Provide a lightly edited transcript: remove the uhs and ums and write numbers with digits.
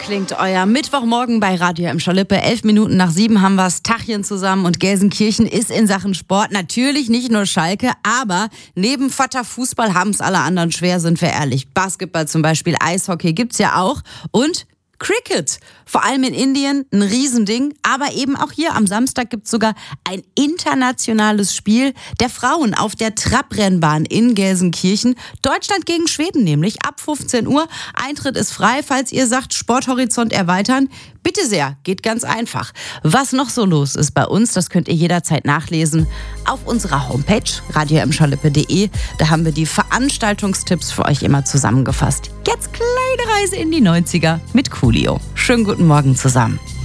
klingt euer Mittwochmorgen bei Radio Emscher Lippe. 11 Minuten nach 7 haben wir's. Tachchen zusammen und Gelsenkirchen ist in Sachen Sport natürlich nicht nur Schalke, aber neben Vater Fußball haben's alle anderen schwer, sind wir ehrlich. Basketball zum Beispiel, Eishockey gibt's ja auch und Cricket, vor allem in Indien, ein Riesending, aber eben auch hier am Samstag gibt's sogar ein internationales Spiel der Frauen auf der Trabrennbahn in Gelsenkirchen. Deutschland gegen Schweden nämlich, ab 15 Uhr. Eintritt ist frei, falls ihr sagt, Sporthorizont erweitern. Bitte sehr, geht ganz einfach. Was noch so los ist bei uns, das könnt ihr jederzeit nachlesen auf unserer Homepage radioemscherlippe.de. Da haben wir die Veranstaltungstipps für euch immer zusammengefasst. Jetzt kleine Reise in die 90er mit Coolio. Schönen guten Morgen zusammen.